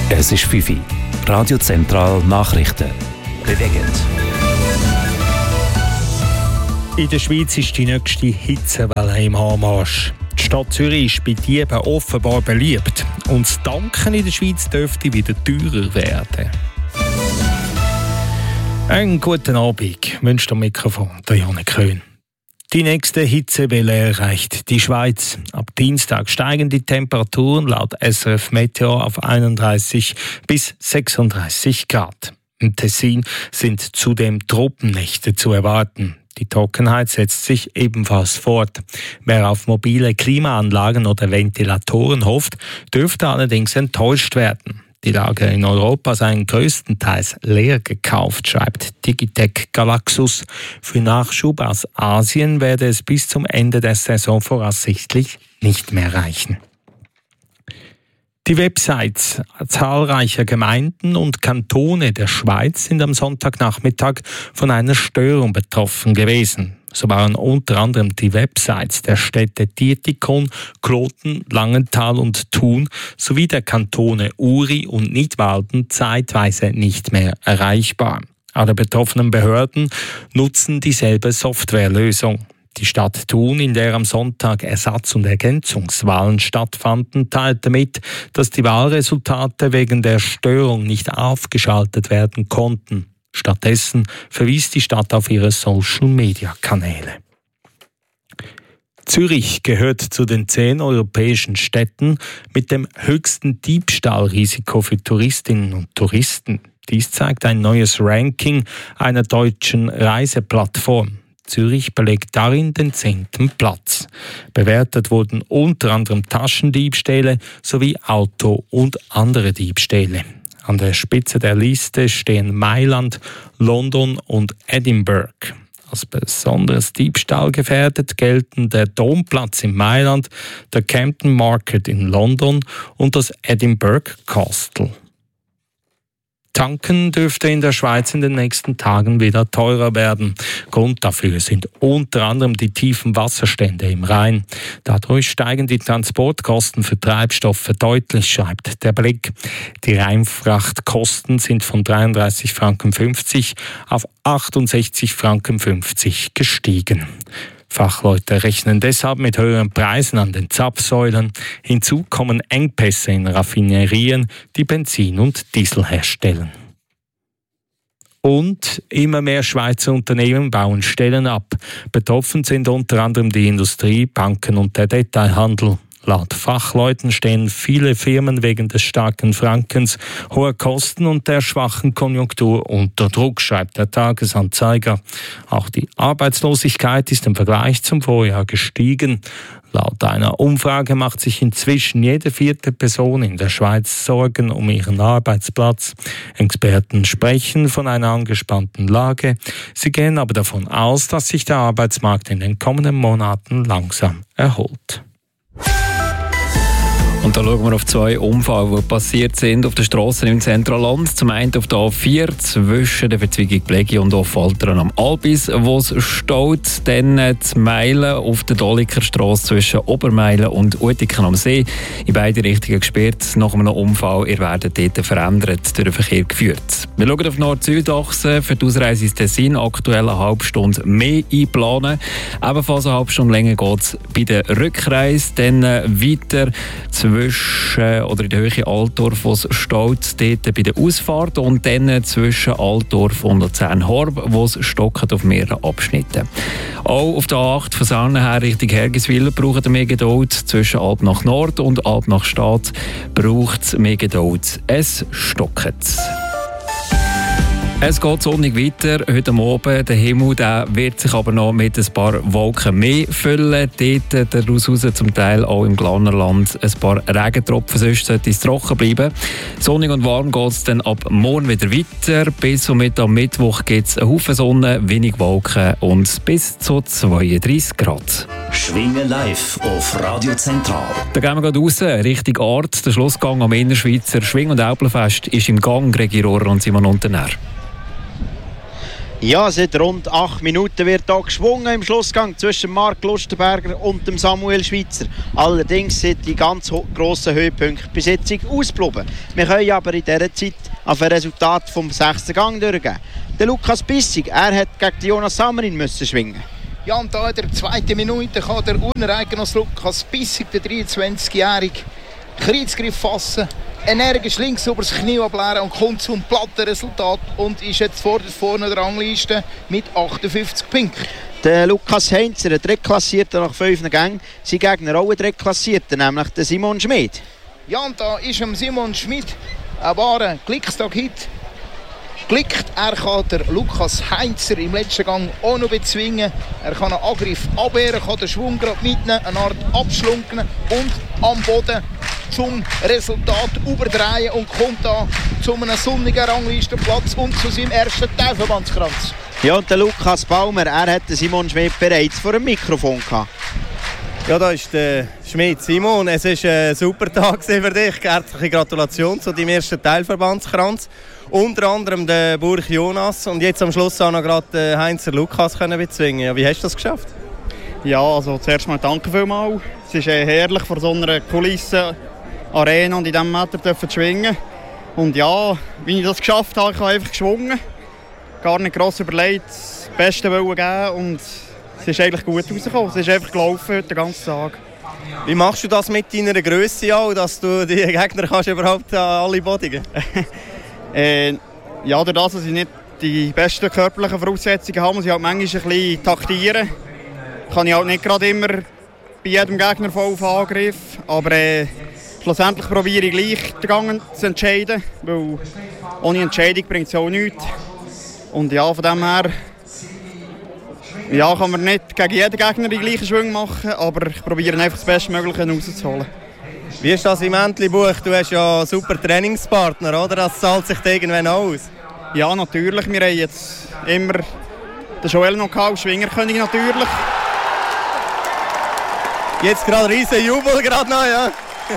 Es ist 5 Uhr. Radio Zentral Nachrichten. Bewegend. In der Schweiz ist die nächste Hitzewelle im Anmarsch. Die Stadt Zürich ist bei Dieben offenbar beliebt. Und das Tanken in der Schweiz dürfte wieder teurer werden. Einen guten Abend, wünscht am Mikrofon der Janik Köhn. Die nächste Hitzewelle erreicht die Schweiz. Ab Dienstag steigen die Temperaturen laut SRF Meteo auf 31 bis 36 Grad. Im Tessin sind zudem Tropennächte zu erwarten. Die Trockenheit setzt sich ebenfalls fort. Wer auf mobile Klimaanlagen oder Ventilatoren hofft, dürfte allerdings enttäuscht werden. Die Lager in Europa seien größtenteils leer gekauft, schreibt Digitec Galaxus. Für Nachschub aus Asien werde es bis zum Ende der Saison voraussichtlich nicht mehr reichen. Die Websites zahlreicher Gemeinden und Kantone der Schweiz sind am Sonntagnachmittag von einer Störung betroffen gewesen. So waren unter anderem die Websites der Städte Dietikon, Kloten, Langenthal und Thun sowie der Kantone Uri und Nidwalden zeitweise nicht mehr erreichbar. Alle betroffenen Behörden nutzen dieselbe Softwarelösung. Die Stadt Thun, in der am Sonntag Ersatz- und Ergänzungswahlen stattfanden, teilte mit, dass die Wahlresultate wegen der Störung nicht aufgeschaltet werden konnten. Stattdessen verwies die Stadt auf ihre Social-Media-Kanäle. Zürich gehört zu den 10 europäischen Städten mit dem höchsten Diebstahlrisiko für Touristinnen und Touristen. Dies zeigt ein neues Ranking einer deutschen Reiseplattform. Zürich belegt darin den 10. Platz. Bewertet wurden unter anderem Taschendiebstähle sowie Auto- und andere Diebstähle. An der Spitze der Liste stehen Mailand, London und Edinburgh. Als besonders diebstahlgefährdet gelten der Domplatz in Mailand, der Camden Market in London und das Edinburgh Castle. Tanken dürfte in der Schweiz in den nächsten Tagen wieder teurer werden. Grund dafür sind unter anderem die tiefen Wasserstände im Rhein. Dadurch steigen die Transportkosten für Treibstoffe deutlich, schreibt der Blick. Die Rheinfrachtkosten sind von 33,50 Franken auf 68,50 Franken gestiegen. Fachleute rechnen deshalb mit höheren Preisen an den Zapfsäulen. Hinzu kommen Engpässe in Raffinerien, die Benzin und Diesel herstellen. Und immer mehr Schweizer Unternehmen bauen Stellen ab. Betroffen sind unter anderem die Industrie, Banken und der Detailhandel. Laut Fachleuten stehen viele Firmen wegen des starken Frankens, hoher Kosten und der schwachen Konjunktur unter Druck, schreibt der Tagesanzeiger. Auch die Arbeitslosigkeit ist im Vergleich zum Vorjahr gestiegen. Laut einer Umfrage macht sich inzwischen jede 4. Person in der Schweiz Sorgen um ihren Arbeitsplatz. Experten sprechen von einer angespannten Lage. Sie gehen aber davon aus, dass sich der Arbeitsmarkt in den kommenden Monaten langsam erholt. Und da schauen wir auf 2 Unfälle, die passiert sind auf den Strassen im Zentralland. Zum einen auf der A4 zwischen der Verzweigung Plegi und Affaltern am Albis, wo es staut. Dann zu Meilen auf der Dolikerstrasse zwischen Obermeilen und Utiken am See. In beide Richtungen gesperrt. Nach einem Unfall ihr werdet dort verändert durch den Verkehr geführt. Wir schauen auf Nord-Süd-Achse. Für die Ausreise ins Tessin aktuell eine halbe Stunde mehr einplanen. Ebenfalls eine halbe Stunde länger geht es bei der Rückreise. Dann weiter zwischen oder in der Höhe Altdorf, wo es staut, dort bei der Ausfahrt, und dann zwischen Altdorf und Luzern-Horb, wo es stockt auf mehreren Abschnitten. Auch auf der A8 von Sarnen her Richtung Hergiswil braucht es mehr Geduld. Zwischen Alb nach Nord und Alb nach Stadt braucht es mehr Geduld. Es stockt. Es geht sonnig weiter heute Abend. Der Himmel wird sich aber noch mit ein paar Wolken mehr füllen. Dort daraus zum Teil auch im Glarnerland ein paar Regentropfen, sonst sollte es trocken bleiben. Sonnig und warm geht es dann ab morgen wieder weiter. Bis und mit am Mittwoch gibt es einen Haufen Sonne, wenig Wolken und bis zu 32 Grad. Schwingen live auf Radio Zentral. Da gehen wir gerade raus, Richtung Ort. Der Schlussgang am Innerschweizer Schwing- und Äpfelfest ist im Gang. Gregi Rohrer und Simon Unternär. Ja, seit rund 8 Minuten wird hier geschwungen im Schlussgang zwischen Marc Lustenberger und dem Samuel Schweitzer. Allerdings sind die ganz grossen Höhepunkte bis jetzt ausgeblieben. Wir können aber in dieser Zeit auf ein Resultat vom 6. Gang durchgehen. Der Lukas Bissig, er hat gegen Jonas Samarin müssen schwingen. Ja, und da in der 2. Minute kann der Unereignos Lukas Bissig, der 23-jährige, Kreuzgriff fassen, energisch links über das Knie ableeren und kommt zum Plattenresultat und ist jetzt vorne der Rangliste mit 58 Punkten. Der Lukas Heinzer, der Drittklassierter nach 5 Gängen, sein Gegner auch ein Drittklassierter, nämlich der Simon Schmid. Ja, und da ist Simon Schmid ein wahrer Glückstag-Hit. Er kann den Lukas Heinzer im letzten Gang auch noch bezwingen. Er kann einen Angriff abwehren, kann den Schwung gerade mitnehmen, eine Art abschlunken und am Boden zum Resultat überdrehen und kommt da zu einem sonnigen Ranglistenplatz und zu seinem ersten Teilverbandskranz. Ja, und der Lukas Baumer, er hat Simon Schmid bereits vor dem Mikrofon gehabt. Ja, da ist der Schmid Simon. Es war ein super Tag für dich. Herzliche Gratulation zu deinem ersten Teilverbandskranz. Unter anderem der Burg Jonas und jetzt am Schluss auch noch gerade den Heinzer Lukas bezwingen. Ja, wie hast du das geschafft? Ja, also zuerst mal danke vielmals. Es ist herrlich, vor so einer Kulisse, Arena und in diesem Meter zu schwingen. Und ja, wie ich das geschafft habe, ich habe einfach geschwungen. Gar nicht gross überlegt, das Beste wollen geben und es ist eigentlich gut rausgekommen. Es ist einfach gelaufen heute den ganzen Tag. Wie machst du das mit deiner Grösse auch, dass du die Gegner kannst überhaupt alle bodigen? Ja, dadurch, dass ich nicht die besten körperlichen Voraussetzungen habe, muss ich halt manchmal ein bisschen taktieren. Kann ich halt nicht gerade immer bei jedem Gegner voll auf Angriff. Aber schlussendlich probiere ich gleich den Gang zu entscheiden, weil ohne Entscheidung bringt es auch nichts. Und ja, von dem her ja, kann man nicht gegen jeden Gegner die gleichen Schwünge machen, aber ich probiere einfach das Bestmögliche rauszuholen. Wie ist das im Entlebuch? Du hast ja super Trainingspartner, oder? Das zahlt sich irgendwann aus. Ja, natürlich. Wir haben jetzt immer den Joel noch gehabt, Schwingerkönig natürlich. Jetzt gerade riesen Jubel gerade noch, ja.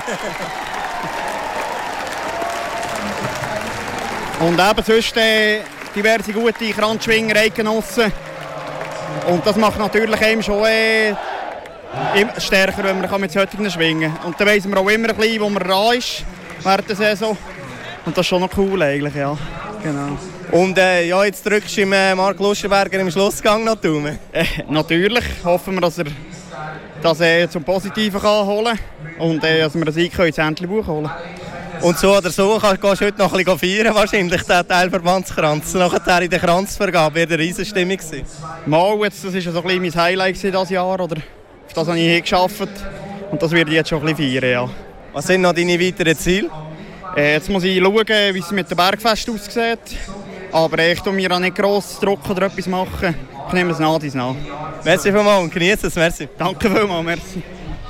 Und eben sonst diverse gute Kranzschwinger, Eidgenossen. Und das macht natürlich einem schon stärker, wenn man mit solchen schwingen kann. Und dann weiss man auch immer ein bisschen, wo man dran ist während der Saison. Und das ist schon noch cool eigentlich, ja. Genau. Und ja, jetzt drückst du Marc Lustenberger im Schlussgang noch Daumen? Natürlich. Hoffen wir, dass er zum Positiven kann holen kann und dass wir einen Sieg ins Entlebuch holen können. Und so oder so gehst du heute noch ein bisschen feiern, wahrscheinlich, den Teilverbandskranz. Nachher in der Kranzvergabe wird eine Riesenstimmung sein. Mal, das war so ein bisschen mein Highlight dieses Jahr. Oder auf das habe ich hingeschafft. Und das werde ich jetzt schon ein bisschen feiern, ja. Was sind noch deine weiteren Ziele? Jetzt muss ich schauen, wie es mit dem Bergfest aussieht. Aber ich tue mir auch nicht gross Druck oder etwas machen. Ich nehme es nach. Merci vielmals und genieße es. Merci. Danke vielmals, merci.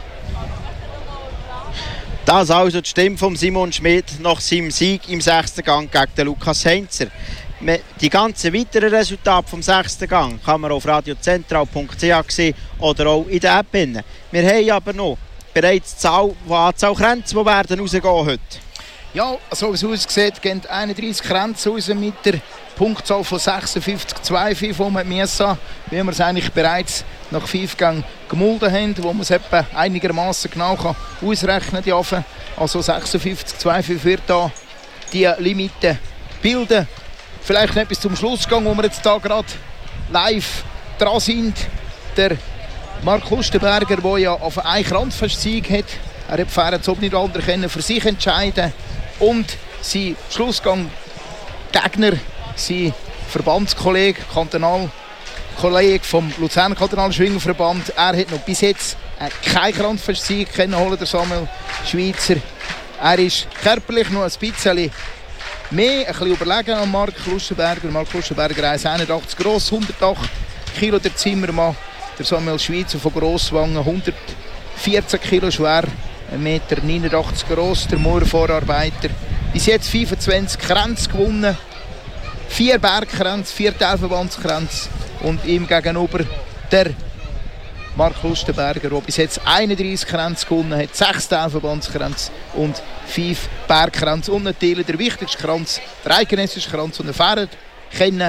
Das also die Stimme von Simon Schmid nach seinem Sieg im 6. Gang gegen den Lukas Heinzer. Die ganzen weiteren Resultate vom 6. Gang kann man auf radiozentral.ch sehen oder auch in der App. Wir haben aber noch bereits die Anzahl Kränze, die werden rausgehen heute. Ja, so wie es aussieht, gehen 31 Kränze raus mit der Punktzahl von 56,25 von Miesa, wie wir es eigentlich bereits nach 5 Gängen gemolden haben, wo man es etwa einigermaßen genau ausrechnen kann. Also 56,25 wird da die Limite bilden. Vielleicht noch etwas zum Schlussgang, wo wir jetzt da gerade live dran sind. Der Marc Lustenberger, der ja auf einen Kranzfest-Sieg hat, er hat Pferde jetzt nicht andere für sich entscheiden. Und sein Schlussgang Gegner, sein Verbandskollege, Kantonalkollege vom Luzerner Kantonalen Schwingerverband, er hat noch bis jetzt keinen Kranzfest-Sieg holen, der Samuel Schweitzer. Er ist körperlich noch ein bisschen mehr, ein bisschen überlegen an Marc Lustenberger. Marc Lustenberger 1,81 gross, 108 Kilo der Zimmermann. Der Samuel Schweitzer von Grosswangen, 114 Kilo schwer. 1,89 Meter gross, der Moorvorarbeiter. Bis jetzt 25 Kränze gewonnen, 4 Bergkränze, 4 Teilverbandskränze und ihm gegenüber der Marc Lustenberger, der bis jetzt 31 Kränze gewonnen hat, 6 Teilverbandskränze und 5 Bergkränze. Und natürlich der wichtigste Kranz, der eidgenössische Kranz, den er fährt, kennen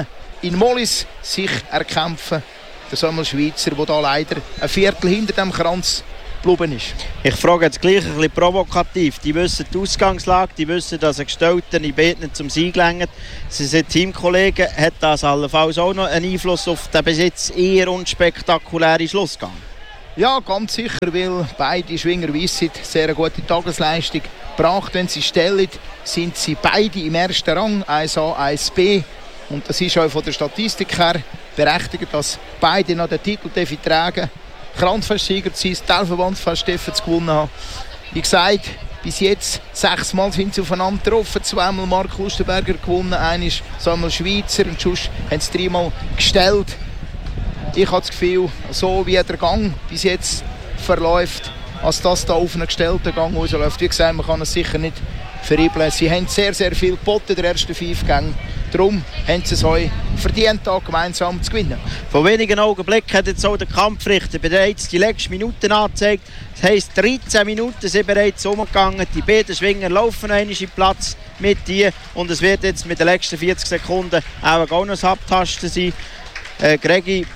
in Mollis sich erkämpfen. Der Samuel Schweitzer, der da leider ein Viertel hinter dem Kranz geblieben ist. Ich frage jetzt gleich ein bisschen provokativ. Die wissen die Ausgangslage, die wissen, dass ein Gestellter in Beten zum Sieg lenkt. Sie sind Teamkollegen. Hat das allenfalls auch noch einen Einfluss auf den bis jetzt eher unspektakulären Schlussgang? Ja, ganz sicher, weil beide Schwinger wissen, sehr gute Tagesleistung gebracht. Wenn sie stellen, sind sie beide im ersten Rang, 1A, 1B. Und das ist auch von der Statistik her berechtigt, dass beide noch den Titel tragen. Kranzfestsieger zu sein, das Teilverbandsfest zu gewonnen haben. Wie gesagt, bis jetzt 6 Mal sind sie aufeinander getroffen. 2-mal Mark Lustenberger gewonnen, einmal Samuel Schweitzer und sonst haben sie 3 Mal gestellt. Ich habe das Gefühl, so wie der Gang bis jetzt verläuft, als das da auf einen gestellten Gang rausläuft. Wie gesagt, man kann es sicher nicht verriegeln. Sie haben sehr, sehr viel geboten in den ersten 5 Gängen. Darum haben sie es euch verdient, da gemeinsam zu gewinnen. Vor wenigen Augenblicken hat jetzt auch der Kampfrichter bereits die letzten Minuten angezeigt. Das heisst, 13 Minuten sind bereits umgegangen. Die beiden Schwinger laufen noch einmal in Platz mit dir. Und es wird jetzt mit den letzten 40 Sekunden auch noch ein Abtasten sein. Gregi,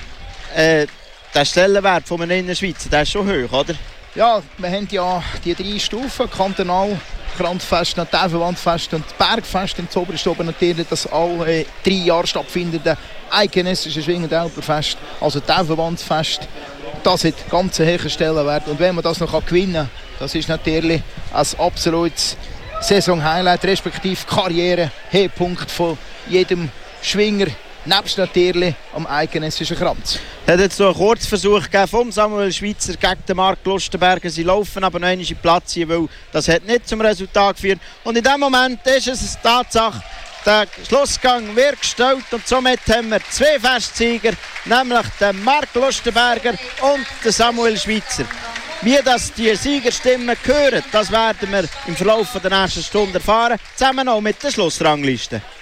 der Stellenwert von einem Innerschweizer, der ist schon hoch, oder? Ja, wir haben ja die 3 Stufen, Kantonal, Kranzfest, Teilverbandfest und Bergfest. Und zuoberst oben natürlich das alle 3 Jahre stattfindende eidgenössische Schwingen-Alperfest, also Teilverbandsfest. Das hat ganz hohen Stellenwert. Und wenn man das noch gewinnen kann, das ist natürlich ein absolutes Saison-Highlight, respektive Karriere-Höhepunkt von jedem Schwinger. Nebst natürlich am eidgenössischen Kranz. Es hat jetzt noch einen Kurzversuch gegeben vom Samuel Schweitzer gegen den Mark Lustenberger. Sie laufen aber noch einmal in Platz hier, weil das hat nicht zum Resultat geführt. Und in diesem Moment ist es eine Tatsache, der Schlussgang wird gestellt und somit haben wir 2 Festsieger, nämlich den Mark Lustenberger und den Samuel Schweitzer. Wie das die Siegerstimmen hören, das werden wir im Verlauf der nächsten Stunde erfahren, zusammen auch mit der Schlussrangliste.